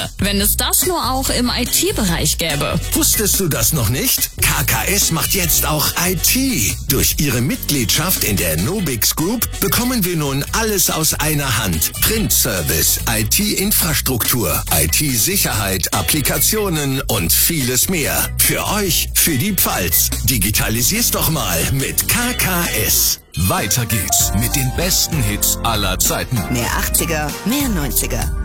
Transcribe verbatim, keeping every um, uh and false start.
Wenn es das nur auch im I T-Bereich gäbe. Wusstest du das noch nicht? K K S macht jetzt auch I T. Durch ihre Mitgliedschaft in der Nobix Group bekommen wir nun alles aus einer Hand. Printservice, I T-Infrastruktur, I T-Sicherheit, Applikationen und vieles mehr. Für euch, für die Pfalz. Digitalisier's doch mal mit K K S. Weiter geht's mit den besten Hits aller Zeiten. Mehr achtziger, mehr neunziger.